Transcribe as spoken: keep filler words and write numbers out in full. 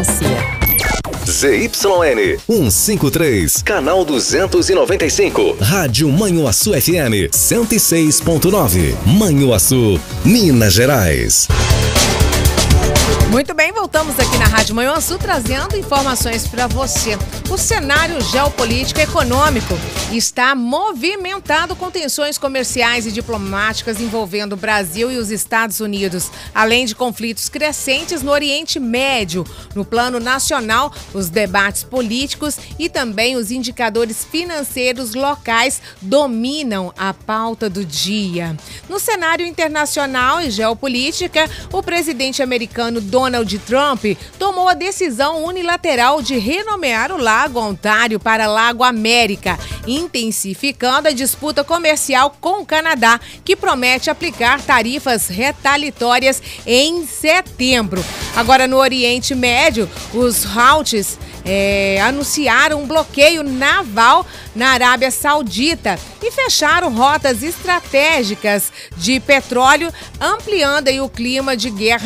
Diplomacia. Z Y N cento e cinquenta e três, canal duzentos e noventa e cinco, Rádio Manhuaçu F M cento e seis ponto nove, Manhuaçu, Minas Gerais. Muito bem, voltamos aqui na Rádio Manhuaçu trazendo informações para você. O cenário geopolítico e econômico está movimentado com tensões comerciais e diplomáticas envolvendo o Brasil e os Estados Unidos, além de conflitos crescentes no Oriente Médio. No plano nacional, os debates políticos e também os indicadores financeiros locais dominam a pauta do dia. No cenário internacional e geopolítica, o presidente americano Donald Trump tomou a decisão unilateral de renomear o Lago Ontário para Lago América, intensificando a disputa comercial com o Canadá, que promete aplicar tarifas retaliatórias em setembro. Agora, no Oriente Médio, os Houthis é, anunciaram um bloqueio naval na Arábia Saudita e fecharam rotas estratégicas de petróleo, ampliando aí o clima de guerra